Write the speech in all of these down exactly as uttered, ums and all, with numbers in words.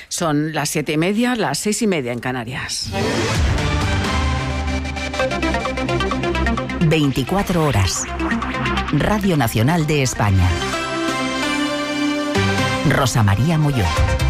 Son las siete y media, las seis y media en Canarias. veinticuatro horas. Radio Nacional de España. Rosa María Molló.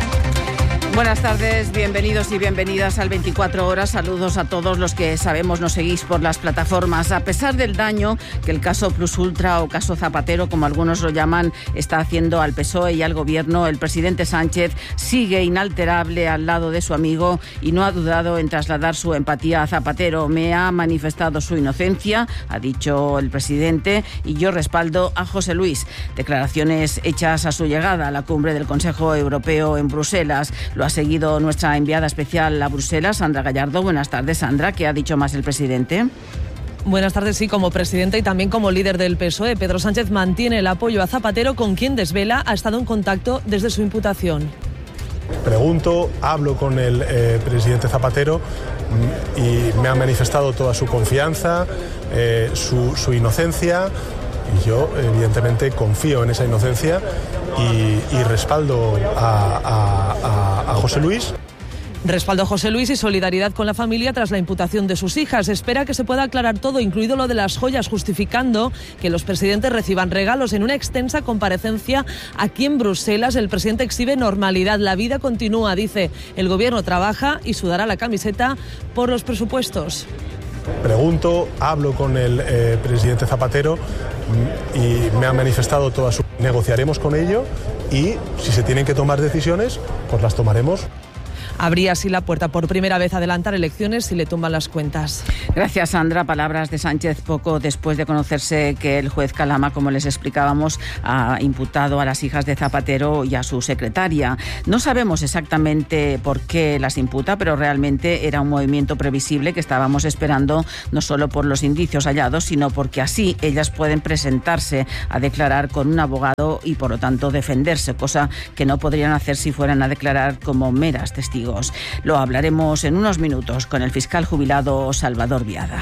Buenas tardes, bienvenidos y bienvenidas al veinticuatro horas. Saludos a todos los que sabemos nos seguís por las plataformas. A pesar del daño que el caso Plus Ultra o caso Zapatero, como algunos lo llaman, está haciendo al P S O E y al Gobierno, el presidente Sánchez sigue inalterable al lado de su amigo y no ha dudado en trasladar su empatía a Zapatero. Me ha manifestado su inocencia, ha dicho el presidente, y yo respaldo a José Luis. Declaraciones hechas a su llegada a la cumbre del Consejo Europeo en Bruselas. Lo ha seguido nuestra enviada especial a Bruselas, Sandra Gallardo. Buenas tardes, Sandra. ¿Qué ha dicho más el presidente? Buenas tardes. Sí, como presidente y también como líder del P S O E, Pedro Sánchez mantiene el apoyo a Zapatero, con quien desvela ha estado en contacto desde su imputación. Pregunto, hablo con el eh, presidente Zapatero y me ha manifestado toda su confianza, eh, su, su inocencia. Y yo, evidentemente, confío en esa inocencia y, y respaldo a, a, a, a José Luis. Respaldo a José Luis y solidaridad con la familia tras la imputación de sus hijas. Espera que se pueda aclarar todo, incluido lo de las joyas, justificando que los presidentes reciban regalos. En una extensa comparecencia aquí en Bruselas, el presidente exhibe normalidad. La vida continúa, dice. El gobierno trabaja y sudará la camiseta por los presupuestos. Pregunto, hablo con el eh, presidente Zapatero y me ha manifestado toda su... Negociaremos con ello y si se tienen que tomar decisiones, pues las tomaremos. Abría así la puerta por primera vez a adelantar elecciones si le tumban las cuentas. Gracias, Sandra. Palabras de Sánchez poco después de conocerse que el juez Calama, como les explicábamos, ha imputado a las hijas de Zapatero y a su secretaria. No sabemos exactamente por qué las imputa, pero realmente era un movimiento previsible que estábamos esperando, no solo por los indicios hallados, sino porque así ellas pueden presentarse a declarar con un abogado y, por lo tanto, defenderse, cosa que no podrían hacer si fueran a declarar como meras testigos. Lo hablaremos en unos minutos con el fiscal jubilado Salvador Viada.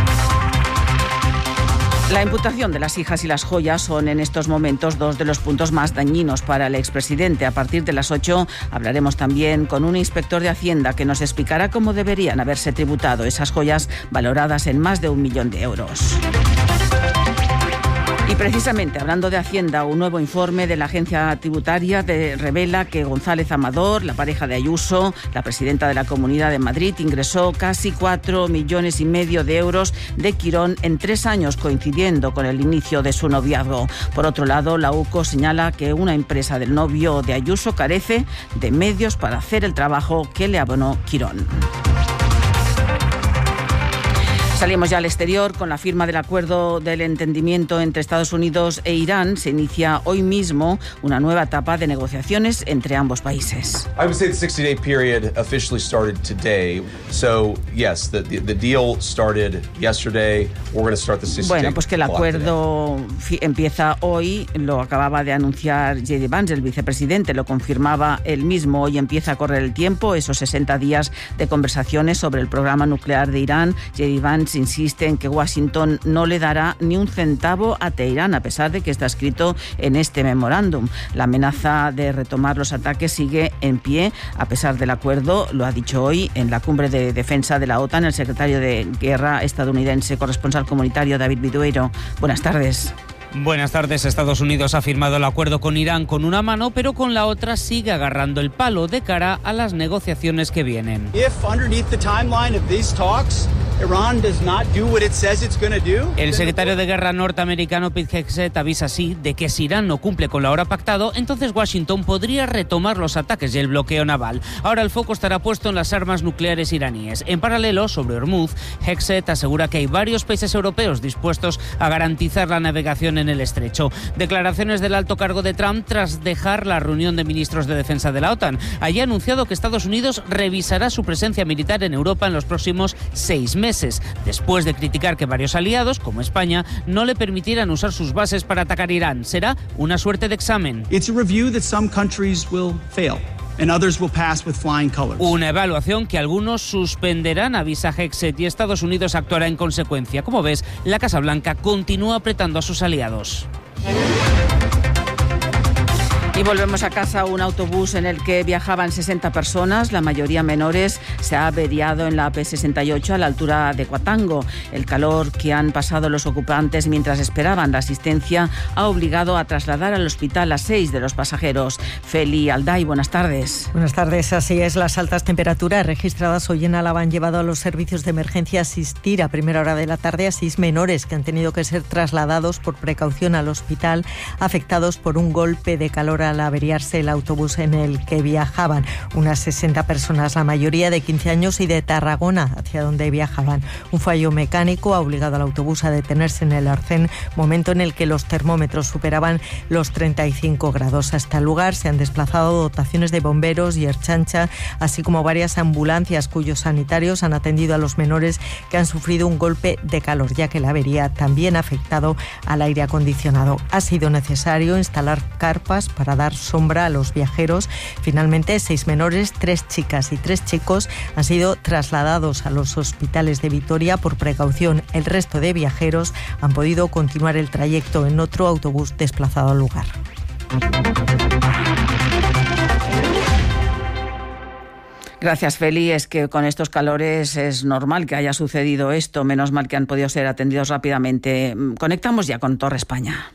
La imputación de las hijas y las joyas son en estos momentos dos de los puntos más dañinos para el expresidente. A partir de las ocho hablaremos también con un inspector de Hacienda que nos explicará cómo deberían haberse tributado esas joyas valoradas en más de un millón de euros. Y precisamente, hablando de Hacienda, un nuevo informe de la agencia tributaria de, revela que González Amador, la pareja de Ayuso, la presidenta de la Comunidad de Madrid, ingresó casi cuatro millones y medio de euros de Quirón en tres años, coincidiendo con el inicio de su noviazgo. Por otro lado, la U C O señala que una empresa del novio de Ayuso carece de medios para hacer el trabajo que le abonó Quirón. Salimos ya al exterior con la firma del acuerdo del entendimiento entre Estados Unidos e Irán. Se inicia hoy mismo una nueva etapa de negociaciones entre ambos países. I would say the sixty-day period officially started today. So, yes, the, the, the deal started yesterday. We're going to start the sixty-day. Bueno, pues que el acuerdo empieza hoy. Lo acababa de anunciar J D Vance, el vicepresidente. Lo confirmaba él mismo. Hoy empieza a correr el tiempo, esos sesenta días de conversaciones sobre el programa nuclear de Irán. J D Vance insiste en que Washington no le dará ni un centavo a Teherán, a pesar de que está escrito en este memorándum. La amenaza de retomar los ataques sigue en pie, a pesar del acuerdo. Lo ha dicho hoy en la cumbre de defensa de la OTAN el secretario de Guerra estadounidense, corresponsal comunitario David Vidueiro. Buenas tardes. Buenas tardes. Estados Unidos ha firmado el acuerdo con Irán con una mano, pero con la otra sigue agarrando el palo de cara a las negociaciones que vienen. El secretario de Guerra norteamericano Pete Hegseth avisa así de que si Irán no cumple con la hora pactado, entonces Washington podría retomar los ataques y el bloqueo naval. Ahora el foco estará puesto en las armas nucleares iraníes. En paralelo, sobre Hormuz, Hegseth asegura que hay varios países europeos dispuestos a garantizar la navegación en el estrecho. Declaraciones del alto cargo de Trump tras dejar la reunión de ministros de defensa de la OTAN. Allí ha anunciado que Estados Unidos revisará su presencia militar en Europa en los próximos seis meses, después de criticar que varios aliados, como España, no le permitieran usar sus bases para atacar Irán. Será una suerte de examen. It's a review that some countries will fail. And others will pass with flying colors. Una evaluación que algunos suspenderán, avisa Hegseth, y Estados Unidos actuará en consecuencia. Como ves, la Casa Blanca continúa apretando a sus aliados. Y volvemos a casa. Un autobús en el que viajaban sesenta personas, la mayoría menores, se ha averiado en la A P sesenta y ocho a la altura de Cuatango. El calor que han pasado los ocupantes mientras esperaban la asistencia ha obligado a trasladar al hospital a seis de los pasajeros. Feli Alday, buenas tardes. Buenas tardes, así es. Las altas temperaturas registradas hoy en Álava han llevado a los servicios de emergencia a asistir a primera hora de la tarde a seis menores que han tenido que ser trasladados por precaución al hospital, afectados por un golpe de calor al averiarse el autobús en el que viajaban. Unas sesenta personas, la mayoría de quince años y de Tarragona, hacia donde viajaban. Un fallo mecánico ha obligado al autobús a detenerse en el arcén, momento en el que los termómetros superaban los treinta y cinco grados. Hasta el lugar se han desplazado dotaciones de bomberos y Ertzaintza, así como varias ambulancias cuyos sanitarios han atendido a los menores que han sufrido un golpe de calor, ya que la avería también ha afectado al aire acondicionado. Ha sido necesario instalar carpas para dar sombra a los viajeros. Finalmente, seis menores, tres chicas y tres chicos han sido trasladados a los hospitales de Vitoria por precaución. El resto de viajeros han podido continuar el trayecto en otro autobús desplazado al lugar. Gracias, Feli. Es que con estos calores es normal que haya sucedido esto. Menos mal que han podido ser atendidos rápidamente. Conectamos ya con Torre España.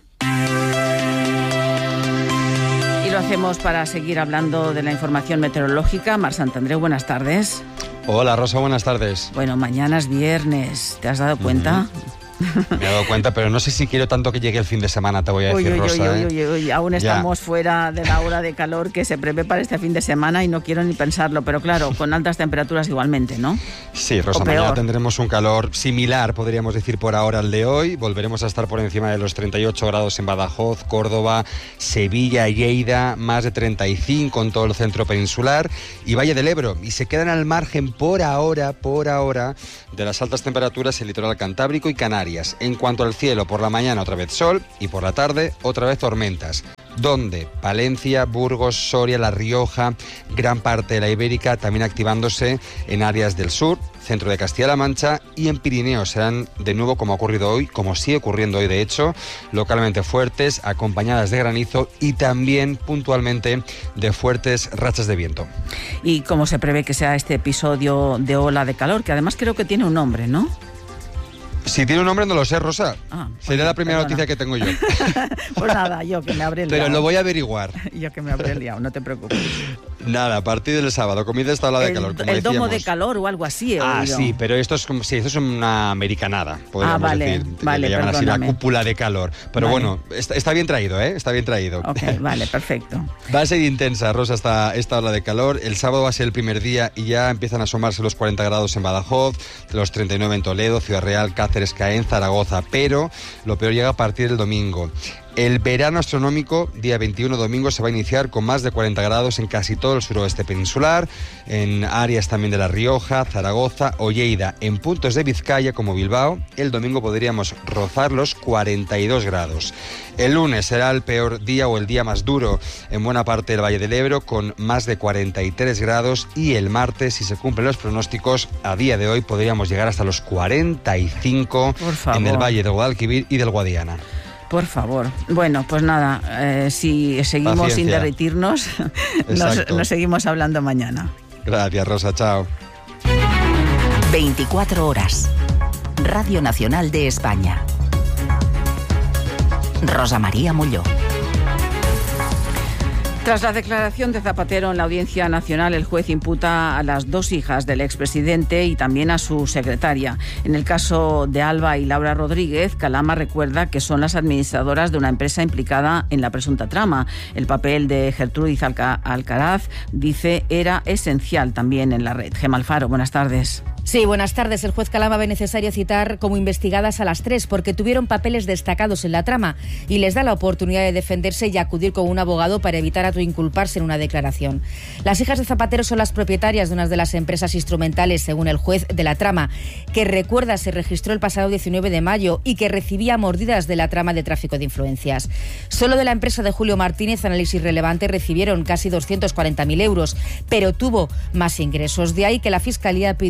Y lo hacemos para seguir hablando de la información meteorológica. Mar Santandreu, buenas tardes. Hola, Rosa, buenas tardes. Bueno, mañana es viernes. ¿Te has dado cuenta? Uh-huh. Me he dado cuenta, pero no sé si quiero tanto que llegue el fin de semana, te voy a decir, uy, uy, Rosa. Uy, ¿eh? uy, uy, uy. Aún estamos ya fuera de la hora de calor que se prevé para este fin de semana y no quiero ni pensarlo, pero claro, con altas temperaturas igualmente, ¿no? Sí, Rosa, mañana tendremos un calor similar, podríamos decir, por ahora al de hoy. Volveremos a estar por encima de los treinta y ocho grados en Badajoz, Córdoba, Sevilla, Lleida, más de treinta y cinco en todo el centro peninsular y Valle del Ebro. Y se quedan al margen por ahora, por ahora, de las altas temperaturas el litoral cantábrico y Canarias. En cuanto al cielo, por la mañana otra vez sol y por la tarde otra vez tormentas. ¿Dónde? Palencia, Burgos, Soria, La Rioja, gran parte de la Ibérica también activándose en áreas del sur, centro de Castilla-La Mancha y en Pirineos serán de nuevo, como ha ocurrido hoy, como sigue ocurriendo hoy de hecho, localmente fuertes, acompañadas de granizo y también puntualmente de fuertes rachas de viento. ¿Y cómo se prevé que sea este episodio de ola de calor? Que además creo que tiene un nombre, ¿no? Si tiene un nombre no lo sé, Rosa. Ah, Sería la primera perdona. noticia que tengo yo. Pues nada, yo que me habré liado. Pero lo voy a averiguar. Yo que me habré liado, no te preocupes. Nada, a partir del sábado comienza esta ola de el, calor, como El decíamos. domo de calor o algo así. Ah, oído. sí, pero esto es como sí, esto es una americanada, podríamos ah, vale, decir. Vale, le llaman perdóname. así la cúpula de calor. Pero vale. bueno, está, está bien traído, ¿eh? Está bien traído. Ok, vale, perfecto. Va a ser intensa, Rosa, esta, esta ola de calor. El sábado va a ser el primer día y ya empiezan a asomarse los cuarenta grados en Badajoz, los treinta y nueve en Toledo, Ciudad Real, Cáceres, Caen, Zaragoza. Pero lo peor llega a partir del domingo. El verano astronómico, día veintiuno, domingo, se va a iniciar con más de cuarenta grados en casi todo el suroeste peninsular, en áreas también de La Rioja, Zaragoza o Lleida. En puntos de Vizcaya, como Bilbao, el domingo podríamos rozar los cuarenta y dos grados. El lunes será el peor día o el día más duro en buena parte del Valle del Ebro, con más de cuarenta y tres grados. Y el martes, si se cumplen los pronósticos, a día de hoy podríamos llegar hasta los cuarenta y cinco en el Valle del Guadalquivir y del Guadiana. Por favor. Bueno, pues nada, eh, si seguimos Paciencia. sin derretirnos, nos, nos seguimos hablando mañana. Gracias, Rosa. Chao. veinticuatro horas. Radio Nacional de España. Rosa María Molló. Tras la declaración de Zapatero en la Audiencia Nacional, el juez imputa a las dos hijas del expresidente y también a su secretaria. En el caso de Alba y Laura Rodríguez, Calama recuerda que son las administradoras de una empresa implicada en la presunta trama. El papel de Gertrudis Alca- Alcaraz, dice, era esencial también en la red. Gemma Alfaro, buenas tardes. Sí, buenas tardes. El juez Calama ve necesario citar como investigadas a las tres porque tuvieron papeles destacados en la trama y les da la oportunidad de defenderse y acudir con un abogado para evitar autoinculparse en una declaración. Las hijas de Zapatero son las propietarias de una de las empresas instrumentales, según el juez, de la trama, que recuerda se registró el pasado diecinueve de mayo y que recibía mordidas de la trama de tráfico de influencias. Solo de la empresa de Julio Martínez, Análisis Relevante, recibieron casi doscientos cuarenta mil euros, pero tuvo más ingresos. De ahí que la Fiscalía pidiese citar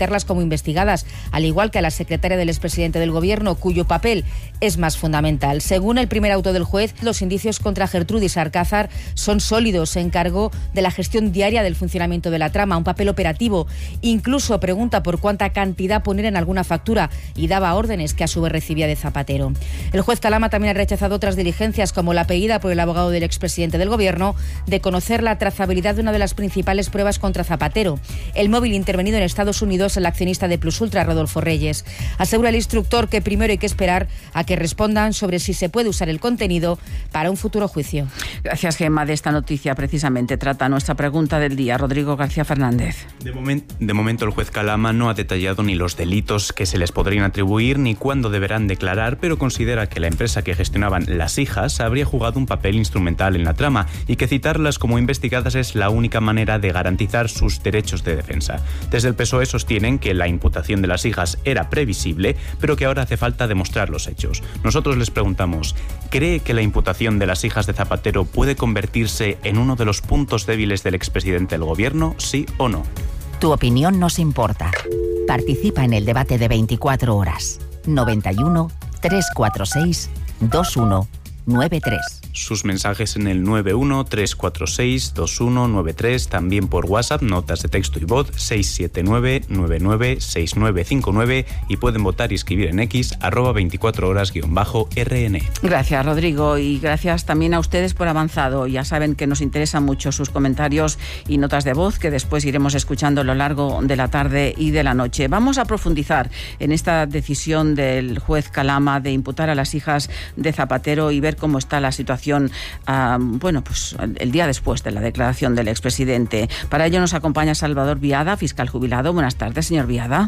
someterlas como investigadas, al igual que a la secretaria del expresidente del Gobierno, cuyo papel es más fundamental. Según el primer auto del juez, los indicios contra Gertrudis Alcázar son sólidos. Se encargó de la gestión diaria del funcionamiento de la trama, un papel operativo. Incluso pregunta por cuánta cantidad poner en alguna factura y daba órdenes que a su vez recibía de Zapatero. El juez Calama también ha rechazado otras diligencias, como la pedida por el abogado del expresidente del Gobierno de conocer la trazabilidad de una de las principales pruebas contra Zapatero, el móvil intervenido en Estados Unidos el accionista de Plus Ultra, Rodolfo Reyes. Asegura el instructor que primero hay que esperar a que respondan sobre si se puede usar el contenido para un futuro juicio. Gracias, Gemma. De esta noticia precisamente trata nuestra pregunta del día. Rodrigo García Fernández. De, moment, de momento el juez Calama no ha detallado ni los delitos que se les podrían atribuir ni cuándo deberán declarar, pero considera que la empresa que gestionaban las hijas habría jugado un papel instrumental en la trama y que citarlas como investigadas es la única manera de garantizar sus derechos de defensa. Desde el P S O E sostienen que la imputación de las hijas era previsible, pero que ahora hace falta demostrar los hechos. Nosotros les preguntamos, ¿cree que la imputación de las hijas de Zapatero puede convertirse en uno de los puntos débiles del expresidente del Gobierno, sí o no? Tu opinión nos importa. Participa en el debate de veinticuatro horas. noventa y uno, trescientos cuarenta y seis, veintiuno noventa y tres. Sus mensajes en el nueve uno, tres cuatro seis, dos uno nueve tres, también por WhatsApp, notas de texto y voz seis siete nueve, nueve nueve seis nueve cinco nueve y pueden votar y escribir en X arroba veinticuatro horas guión bajo R N. Gracias, Rodrigo, y gracias también a ustedes por avanzado. Ya saben que nos interesan mucho sus comentarios y notas de voz que después iremos escuchando a lo largo de la tarde y de la noche. Vamos a profundizar en esta decisión del juez Calama de imputar a las hijas de Zapatero y ver cómo está la situación Uh, bueno, pues el día después de la declaración del expresidente. Para ello nos acompaña Salvador Viada, fiscal jubilado. Buenas tardes, señor Viada.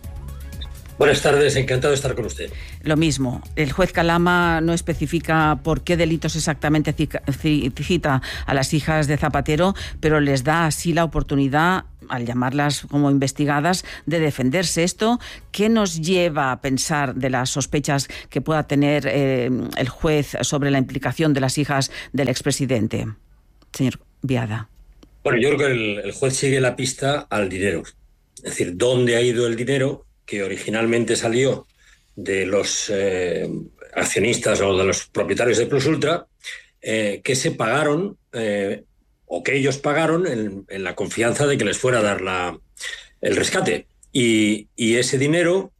Buenas tardes, encantado de estar con usted. Lo mismo, el juez Calama no especifica por qué delitos exactamente cita a las hijas de Zapatero, pero les da así la oportunidad, al llamarlas como investigadas, de defenderse. Esto, ¿qué nos lleva a pensar de las sospechas que pueda tener eh, el juez sobre la implicación de las hijas del expresidente? Señor Viada. Bueno, yo creo que el, el juez sigue la pista al dinero. Es decir, ¿dónde ha ido el dinero que originalmente salió de los eh, accionistas o de los propietarios de Plus Ultra, eh, que se pagaron eh, o que ellos pagaron en, en la confianza de que les fuera a dar la, el rescate? Y, y ese dinero,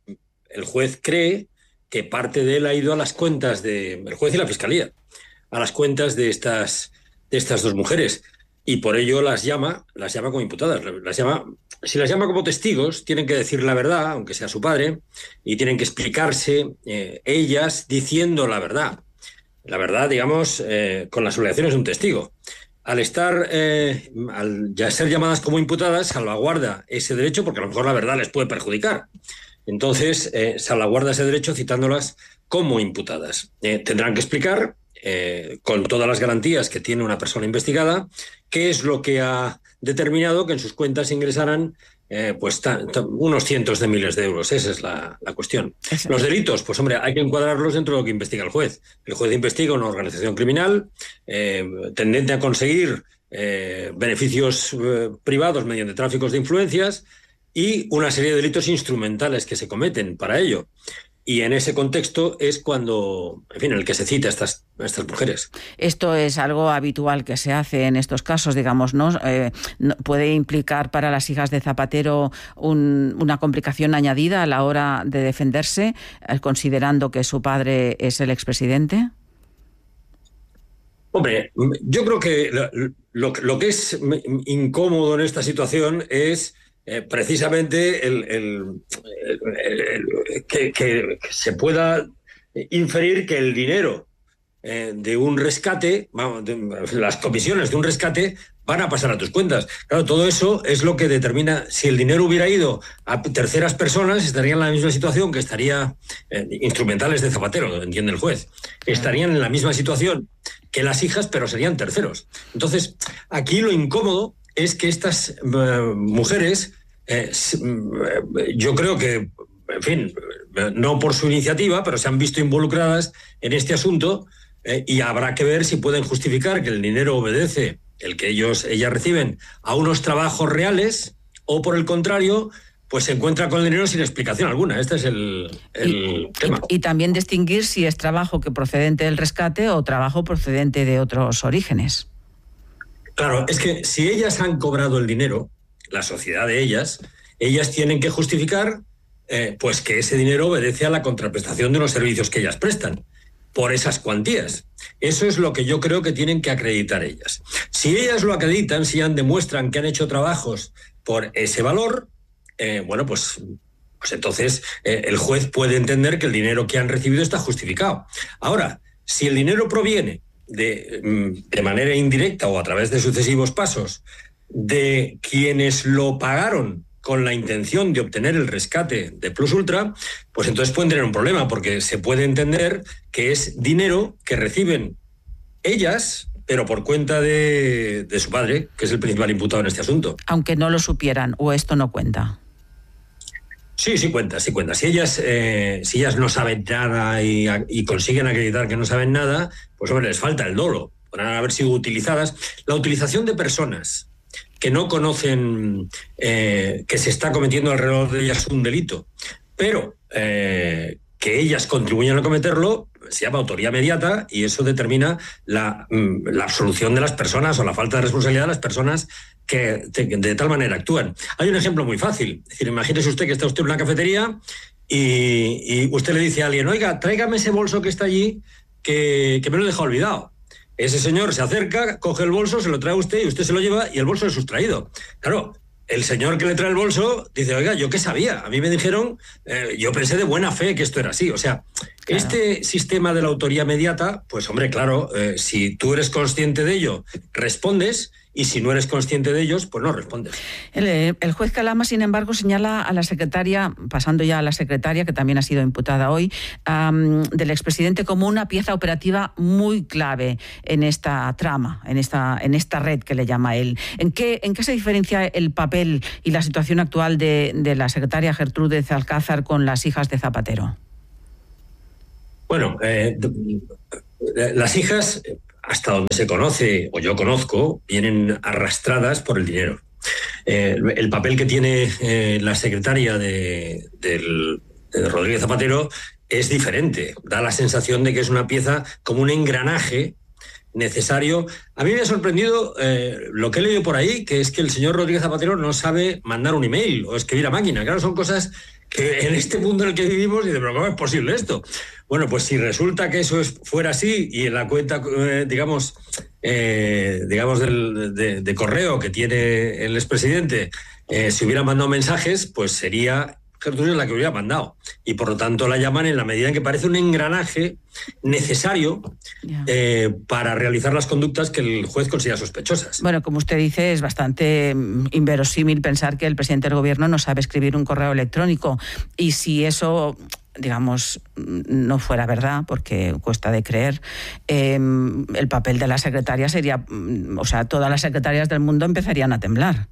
el juez cree que parte de él ha ido a las cuentas de el juez y la fiscalía, a las cuentas de estas, de estas dos mujeres. Y por ello las llama, las llama como imputadas. Las llama, si las llama como testigos, tienen que decir la verdad, aunque sea su padre, y tienen que explicarse eh, ellas diciendo la verdad. La verdad, digamos, eh, con las obligaciones de un testigo. Al estar, eh, al ya ser llamadas como imputadas, salvaguarda ese derecho, porque a lo mejor la verdad les puede perjudicar. Entonces, eh, salvaguarda ese derecho citándolas como imputadas. Eh, tendrán que explicar, Eh, con todas las garantías que tiene una persona investigada, qué es lo que ha determinado que en sus cuentas ingresaran eh, pues ta, ta, unos cientos de miles de euros. Esa es la, la cuestión. Exacto. Los delitos, pues hombre, hay que encuadrarlos dentro de lo que investiga el juez. El juez investiga una organización criminal eh, tendente a conseguir eh, beneficios eh, privados mediante tráficos de influencias y una serie de delitos instrumentales que se cometen para ello. Y en ese contexto es cuando, en fin, en el que se cita a estas, a estas mujeres. Esto es algo habitual que se hace en estos casos, digamos, ¿no? Eh, ¿Puede implicar para las hijas de Zapatero un, una complicación añadida a la hora de defenderse, eh, considerando que su padre es el expresidente? Hombre, yo creo que lo, lo, lo que es incómodo en esta situación es Eh, precisamente el, el, el, el, el que, que se pueda inferir que el dinero eh, de un rescate, vamos, de, las comisiones de un rescate van a pasar a tus cuentas. Claro, todo eso es lo que determina. Si el dinero hubiera ido a terceras personas, estarían en la misma situación que estaría eh, instrumentales de Zapatero, entiende el juez. Estarían en la misma situación que las hijas, pero serían terceros. Entonces, aquí lo incómodo es que estas uh, mujeres, eh, yo creo que, en fin, no por su iniciativa, pero se han visto involucradas en este asunto eh, y habrá que ver si pueden justificar que el dinero obedece, el que ellos ellas reciben, a unos trabajos reales o, por el contrario, pues se encuentra con el dinero sin explicación alguna. Este es el, el y, tema. Y, y también distinguir si es trabajo que procedente del rescate o trabajo procedente de otros orígenes. Claro, es que si ellas han cobrado el dinero, la sociedad de ellas, ellas tienen que justificar eh, pues que ese dinero obedece a la contraprestación de unos servicios que ellas prestan por esas cuantías. Eso es lo que yo creo que tienen que acreditar ellas. Si ellas lo acreditan, si ellas demuestran que han hecho trabajos por ese valor, eh, bueno, pues, pues entonces eh, el juez puede entender que el dinero que han recibido está justificado. Ahora, si el dinero proviene de, de manera indirecta o a través de sucesivos pasos de quienes lo pagaron con la intención de obtener el rescate de Plus Ultra, pues entonces pueden tener un problema, porque se puede entender que es dinero que reciben ellas, pero por cuenta de, de su padre, que es el principal imputado en este asunto. Aunque no lo supieran, o esto no cuenta. Sí, sí cuenta, sí cuenta. Si ellas, eh, si ellas no saben nada y, y consiguen acreditar que no saben nada, pues hombre, les falta el dolo. Podrán haber sido utilizadas. La utilización de personas que no conocen eh, que se está cometiendo alrededor de ellas un delito, pero eh, que ellas contribuyen a cometerlo, se llama autoría mediata, y eso determina la, la absolución de las personas o la falta de responsabilidad de las personas que de, de tal manera actúan. Hay un ejemplo muy fácil. Es decir, imagínese usted que está usted en una cafetería y, y usted le dice a alguien: oiga, tráigame ese bolso que está allí, que, que me lo he dejado olvidado. Ese señor se acerca, coge el bolso, se lo trae a usted y usted se lo lleva y el bolso es sustraído. Claro, el señor que le trae el bolso dice: oiga, ¿yo qué sabía? A mí me dijeron, eh, yo pensé de buena fe que esto era así. O sea, claro, este sistema de la autoría mediata, pues hombre, claro, eh, si tú eres consciente de ello, respondes, y si no eres consciente de ellos, pues no respondes. El, el juez Calama, sin embargo, señala a la secretaria, pasando ya a la secretaria, que también ha sido imputada hoy, um, del expresidente como una pieza operativa muy clave en esta trama, en esta, en esta red que le llama él. ¿En qué, en qué se diferencia el papel y la situación actual de, de la secretaria Gertrudez Alcázar con las hijas de Zapatero? Bueno, eh, las hijas, hasta donde se conoce, o yo conozco, vienen arrastradas por el dinero. Eh, el papel que tiene eh, la secretaria de, del, de Rodríguez Zapatero es diferente. Da la sensación de que es una pieza como un engranaje necesario. A mí me ha sorprendido eh, lo que he leído por ahí, que es que el señor Rodríguez Zapatero no sabe mandar un email o escribir a máquina. Claro, son cosas que en este mundo en el que vivimos, dice, pero ¿cómo es posible esto? Bueno, pues si resulta que eso es, fuera así, y en la cuenta, eh, digamos, eh, digamos del, de, de correo que tiene el expresidente, eh, si hubiera mandado mensajes, pues sería Gertrudis la que hubiera mandado. Y por lo tanto la llaman en la medida en que parece un engranaje necesario eh, para realizar las conductas que el juez considera sospechosas. Bueno, como usted dice, es bastante inverosímil pensar que el presidente del gobierno no sabe escribir un correo electrónico. Y si eso, digamos, no fuera verdad, porque cuesta de creer, eh, el papel de la secretaria sería, o sea, todas las secretarias del mundo empezarían a temblar.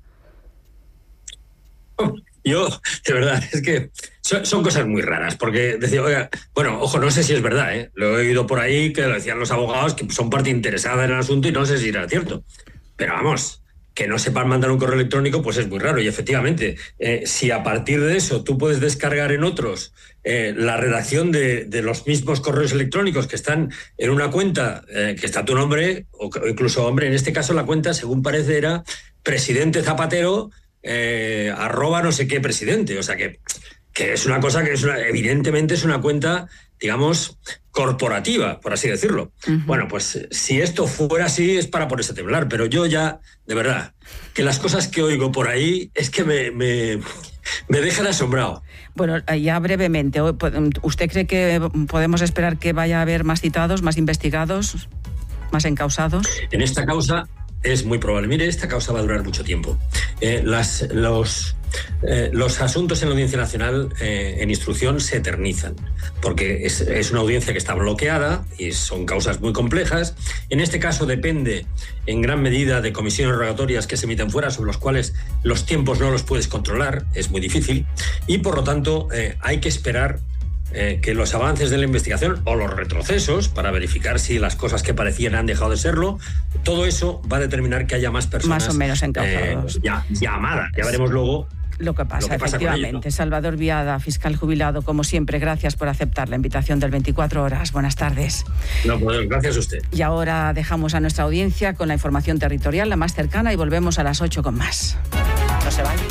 Yo, de verdad, es que son, son cosas muy raras, porque decía, oiga, bueno, ojo, no sé si es verdad, ¿eh? Lo he oído por ahí que lo decían los abogados, que son parte interesada en el asunto y no sé si era cierto. Pero vamos, que no sepan mandar un correo electrónico, pues es muy raro. Y efectivamente, eh, si a partir de eso tú puedes descargar en otros eh, la redacción de, de los mismos correos electrónicos que están en una cuenta eh, que está tu nombre, o incluso, hombre, en este caso la cuenta, según parece, era presidente Zapatero, Eh, arroba no sé qué presidente, o sea que, que es una cosa que es una, evidentemente es una cuenta, digamos, corporativa, por así decirlo. Uh-huh. Bueno, pues si esto fuera así es para ponerse a temblar, pero yo ya, de verdad, que las cosas que oigo por ahí es que me, me, me dejan asombrado. Bueno, ya brevemente, ¿usted cree que podemos esperar que vaya a haber más citados, más investigados, más encausados? En esta causa es muy probable. Mire, esta causa va a durar mucho tiempo. Eh, las, los, eh, los asuntos en la Audiencia Nacional eh, en instrucción se eternizan, porque es, es una audiencia que está bloqueada y son causas muy complejas. En este caso depende en gran medida de comisiones rogatorias que se emiten fuera, sobre los cuales los tiempos no los puedes controlar, es muy difícil, y por lo tanto eh, hay que esperar eh, que los avances de la investigación o los retrocesos para verificar si las cosas que parecían han dejado de serlo, todo eso va a determinar que haya más personas más o menos encauzados. Eh, ya, llamadas. Ya veremos luego lo que pasa, lo que pasa efectivamente. con ello, ¿no? Salvador Viada, fiscal jubilado, como siempre, gracias por aceptar la invitación del veinticuatro horas. Buenas tardes. No, pues, gracias a usted. Y ahora dejamos a nuestra audiencia con la información territorial, la más cercana, y volvemos a las ocho con más. No se vayan.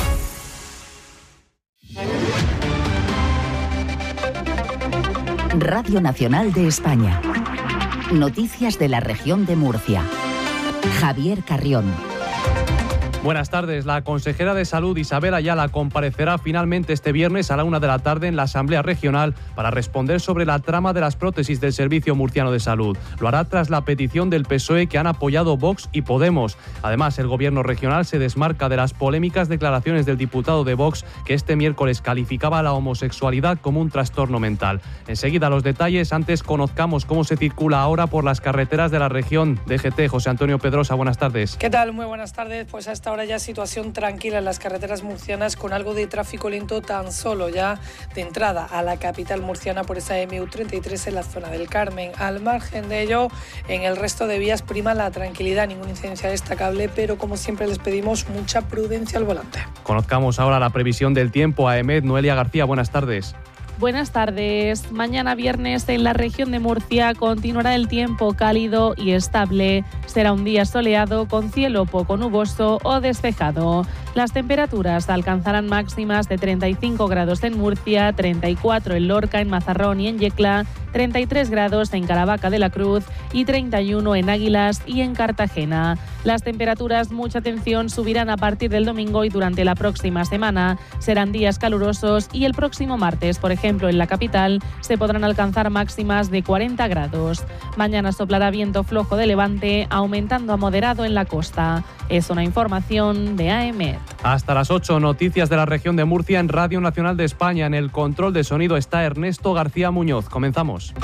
Radio Nacional de España. Noticias de la región de Murcia. Javier Carrión. Buenas tardes. La consejera de Salud, Isabel Ayala, comparecerá finalmente este viernes a la una de la tarde en la Asamblea Regional para responder sobre la trama de las prótesis del Servicio Murciano de Salud. Lo hará tras la petición del P S O E que han apoyado Vox y Podemos. Además, el Gobierno regional se desmarca de las polémicas declaraciones del diputado de Vox que este miércoles calificaba la homosexualidad como un trastorno mental. Enseguida los detalles. Antes conozcamos cómo se circula ahora por las carreteras de la región. D G T, José Antonio Pedrosa, buenas tardes. ¿Qué tal? Muy buenas tardes. Pues hasta ahora ya situación tranquila en las carreteras murcianas, con algo de tráfico lento tan solo ya de entrada a la capital murciana por esa M U treinta y tres en la zona del Carmen. Al margen de ello, en el resto de vías prima la tranquilidad, ninguna incidencia destacable, pero como siempre les pedimos mucha prudencia al volante. Conozcamos ahora la previsión del tiempo. A EMET, Noelia García, buenas tardes. Buenas tardes. Mañana viernes en la región de Murcia continuará el tiempo cálido y estable. Será un día soleado con cielo poco nuboso o despejado. Las temperaturas alcanzarán máximas de treinta y cinco grados en Murcia, treinta y cuatro en Lorca, en Mazarrón y en Yecla, treinta y tres grados en Caravaca de la Cruz y treinta y uno en Águilas y en Cartagena. Las temperaturas, mucha atención, subirán a partir del domingo y durante la próxima semana. Serán días calurosos y el próximo martes, por ejemplo, en la capital, se podrán alcanzar máximas de cuarenta grados. Mañana soplará viento flojo de levante, aumentando a moderado en la costa. Es una información de A M E T. Hasta las ocho, noticias de la región de Murcia en Radio Nacional de España. En el control de sonido está Ernesto García Muñoz. Comenzamos.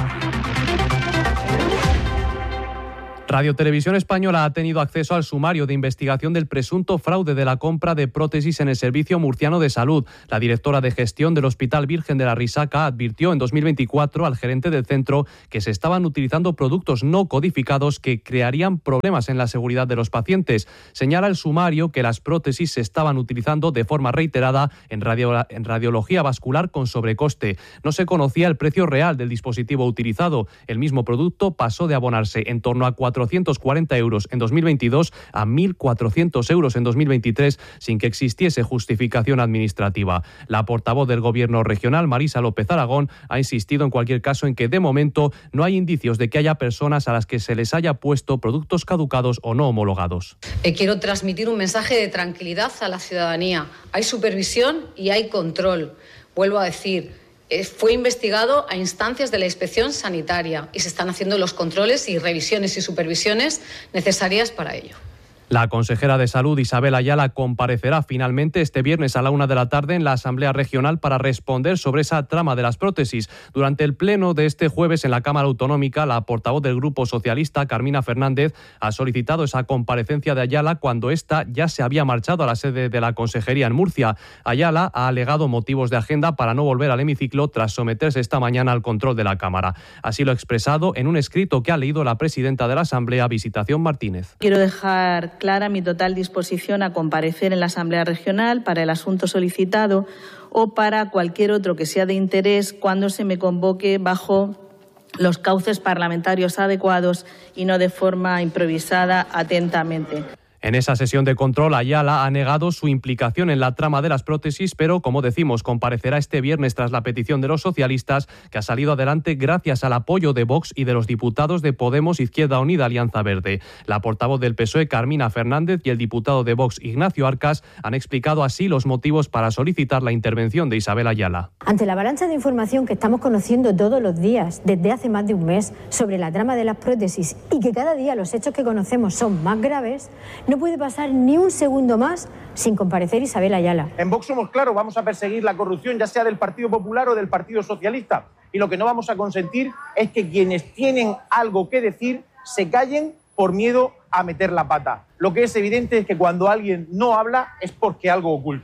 Radio Televisión Española ha tenido acceso al sumario de investigación del presunto fraude de la compra de prótesis en el Servicio Murciano de Salud. La directora de gestión del Hospital Virgen de la Risaca advirtió en dos mil veinticuatro al gerente del centro que se estaban utilizando productos no codificados que crearían problemas en la seguridad de los pacientes. Señala el sumario que las prótesis se estaban utilizando de forma reiterada en, radio, en radiología vascular con sobrecoste. No se conocía el precio real del dispositivo utilizado. El mismo producto pasó de abonarse en torno a cuatrocientos cuarenta euros en dos mil veintidós a mil cuatrocientos euros en dos mil veintitrés sin que existiese justificación administrativa. La portavoz del Gobierno regional, Marisa López Aragón, ha insistido en cualquier caso en que de momento no hay indicios de que haya personas a las que se les haya puesto productos caducados o no homologados. Eh, quiero transmitir un mensaje de tranquilidad a la ciudadanía. Hay supervisión y hay control. Vuelvo a decir, fue investigado a instancias de la Inspección Sanitaria y se están haciendo los controles y revisiones y supervisiones necesarias para ello. La consejera de Salud, Isabel Ayala, comparecerá finalmente este viernes a la una de la tarde en la Asamblea Regional para responder sobre esa trama de las prótesis. Durante el pleno de este jueves en la Cámara Autonómica, la portavoz del Grupo Socialista, Carmina Fernández, ha solicitado esa comparecencia de Ayala cuando ésta ya se había marchado a la sede de la Consejería en Murcia. Ayala ha alegado motivos de agenda para no volver al hemiciclo tras someterse esta mañana al control de la Cámara. Así lo ha expresado en un escrito que ha leído la presidenta de la Asamblea, Visitación Martínez. Quiero dejar clara mi total disposición a comparecer en la Asamblea Regional para el asunto solicitado o para cualquier otro que sea de interés cuando se me convoque bajo los cauces parlamentarios adecuados y no de forma improvisada, atentamente. En esa sesión de control, Ayala ha negado su implicación en la trama de las prótesis, pero, como decimos, comparecerá este viernes tras la petición de los socialistas, que ha salido adelante gracias al apoyo de Vox y de los diputados de Podemos, Izquierda Unida, Alianza Verde. La portavoz del P S O E, Carmina Fernández, y el diputado de Vox, Ignacio Arcas, han explicado así los motivos para solicitar la intervención de Isabel Ayala. Ante la avalancha de información que estamos conociendo todos los días, desde hace más de un mes, sobre la trama de las prótesis, y que cada día los hechos que conocemos son más graves, no puede pasar ni un segundo más sin comparecer Isabel Ayala. En Vox somos claros, vamos a perseguir la corrupción, ya sea del Partido Popular o del Partido Socialista. Y lo que no vamos a consentir es que quienes tienen algo que decir se callen por miedo a meter la pata. Lo que es evidente es que cuando alguien no habla es porque algo oculta.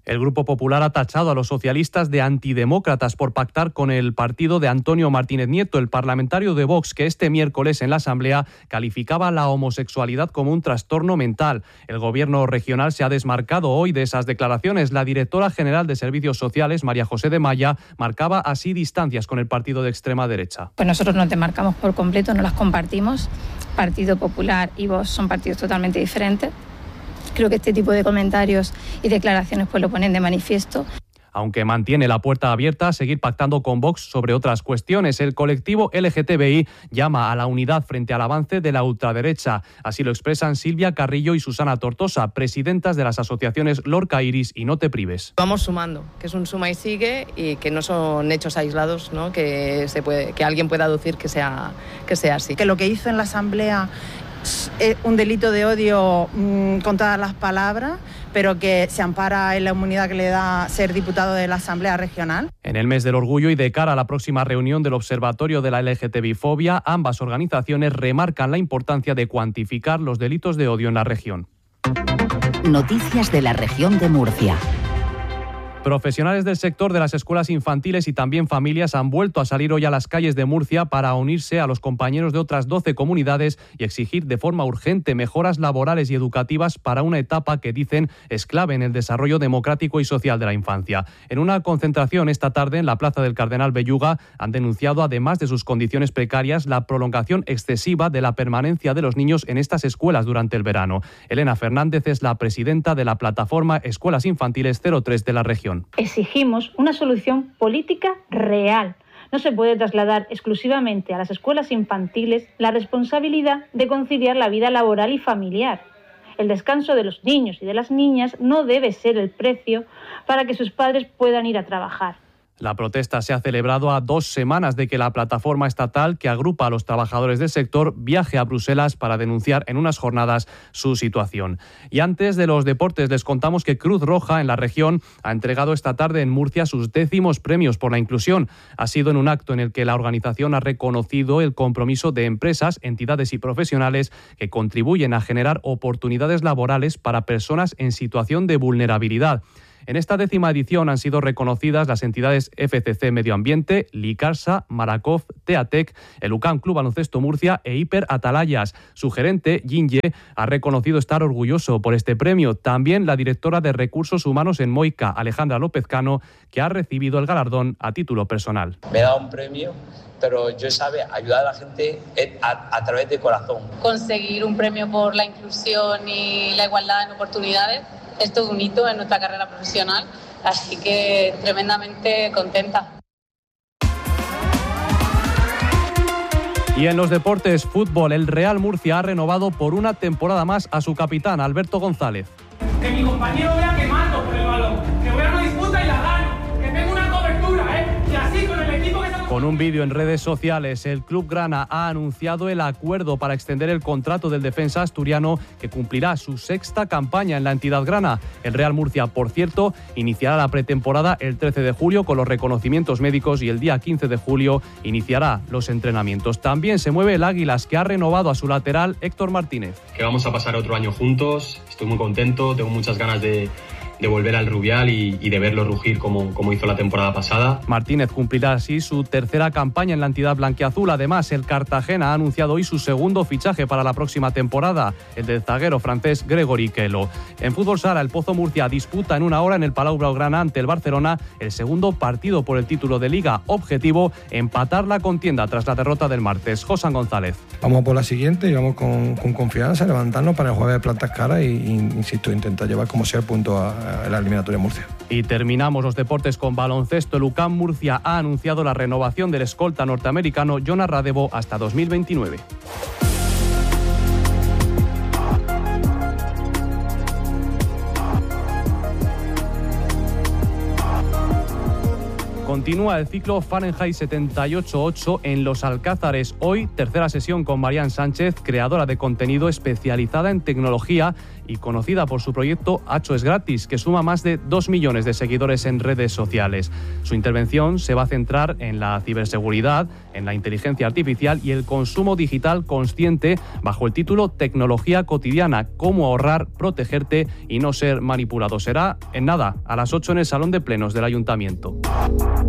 El Grupo Popular ha tachado a los socialistas de antidemócratas por pactar con el partido de Antonio Martínez Nieto, el parlamentario de Vox, que este miércoles en la Asamblea calificaba la homosexualidad como un trastorno mental. El Gobierno regional se ha desmarcado hoy de esas declaraciones. La directora general de Servicios Sociales, María José de Maya, marcaba así distancias con el partido de extrema derecha. Pues nosotros nos demarcamos por completo, no las compartimos. Partido Popular y Vox son partidos totalmente diferentes. Creo que este tipo de comentarios y declaraciones pues lo ponen de manifiesto. Aunque mantiene la puerta abierta a seguir pactando con Vox sobre otras cuestiones, el colectivo L G T B I llama a la unidad frente al avance de la ultraderecha. Así lo expresan Silvia Carrillo y Susana Tortosa, presidentas de las asociaciones Lorca Iris y No Te Prives. Vamos sumando, que es un suma y sigue y que no son hechos aislados, ¿no? Que se puede, que alguien pueda aducir que sea, que sea así. Que lo que hizo en la Asamblea es un delito de odio mmm, con todas las palabras, pero que se ampara en la inmunidad que le da ser diputado de la Asamblea Regional. En el mes del orgullo y de cara a la próxima reunión del Observatorio de la L G T B I fobia, ambas organizaciones remarcan la importancia de cuantificar los delitos de odio en la región. Noticias de la región de Murcia. Profesionales del sector de las escuelas infantiles y también familias han vuelto a salir hoy a las calles de Murcia para unirse a los compañeros de otras doce comunidades y exigir de forma urgente mejoras laborales y educativas para una etapa que dicen es clave en el desarrollo democrático y social de la infancia. En una concentración esta tarde en la Plaza del Cardenal Belluga han denunciado, además de sus condiciones precarias, la prolongación excesiva de la permanencia de los niños en estas escuelas durante el verano. Elena Fernández es la presidenta de la plataforma Escuelas Infantiles cero tres de la región. Exigimos una solución política real. No se puede trasladar exclusivamente a las escuelas infantiles la responsabilidad de conciliar la vida laboral y familiar. El descanso de los niños y de las niñas no debe ser el precio para que sus padres puedan ir a trabajar. La protesta se ha celebrado a dos semanas de que la plataforma estatal que agrupa a los trabajadores del sector viaje a Bruselas para denunciar en unas jornadas su situación. Y antes de los deportes les contamos que Cruz Roja en la región ha entregado esta tarde en Murcia sus décimos premios por la inclusión. Ha sido en un acto en el que la organización ha reconocido el compromiso de empresas, entidades y profesionales que contribuyen a generar oportunidades laborales para personas en situación de vulnerabilidad. En esta décima edición han sido reconocidas las entidades F C C Medio Ambiente, Licarsa, Maracof, Teatec, el U C A M Club Baloncesto Murcia e Hiper Atalayas. Su gerente, Jinye, ha reconocido estar orgulloso por este premio. También la directora de Recursos Humanos en Moica, Alejandra López Cano, que ha recibido el galardón a título personal. Me he dado un premio, pero yo sabe ayudar a la gente a, a través de corazón. Conseguir un premio por la inclusión y la igualdad en oportunidades es todo un hito en nuestra carrera profesional, así que tremendamente contenta. Y en los deportes, fútbol, el Real Murcia ha renovado por una temporada más a su capitán, Alberto González. Que mi compañero vea que mato por el balón, que voy a una disputa y la gano, que tengo una cobertura, ¿eh? Y así con el equipo que está... Con un vídeo en redes sociales, el Club Grana ha anunciado el acuerdo para extender el contrato del defensa asturiano que cumplirá su sexta campaña en la entidad grana. El Real Murcia, por cierto, iniciará la pretemporada el trece de julio con los reconocimientos médicos y el día quince de julio iniciará los entrenamientos. También se mueve el Águilas, que ha renovado a su lateral Héctor Martínez. Que vamos a pasar otro año juntos, estoy muy contento, tengo muchas ganas de... de volver al Rubial y, y de verlo rugir como, como hizo la temporada pasada. Martínez cumplirá así su tercera campaña en la entidad blanquiazul. Además, el Cartagena ha anunciado hoy su segundo fichaje para la próxima temporada, el del zaguero francés Gregory Kelo. En fútbol sala, el Pozo Murcia disputa en una hora en el Palau Blaugrana ante el Barcelona el segundo partido por el título de Liga. Objetivo, empatar la contienda tras la derrota del martes. Josan González. Vamos por la siguiente y vamos con, con confianza, levantarnos para el jueves de plantas caras y, y, insisto, intentar llevar como sea el punto a en la eliminatoria Murcia. Y terminamos los deportes con baloncesto. El U C A M Murcia ha anunciado la renovación del escolta norteamericano Jonas Radebo hasta dos mil veintinueve. Continúa el ciclo Fahrenheit setenta y ocho ocho en Los Alcázares. Hoy, tercera sesión con Marian Sánchez, creadora de contenido especializada en tecnología y conocida por su proyecto Hacho es gratis, que suma más de dos millones de seguidores en redes sociales. Su intervención se va a centrar en la ciberseguridad, en la inteligencia artificial y el consumo digital consciente, bajo el título Tecnología cotidiana, cómo ahorrar, protegerte y no ser manipulado. Será en nada, a las ocho en el Salón de Plenos del Ayuntamiento.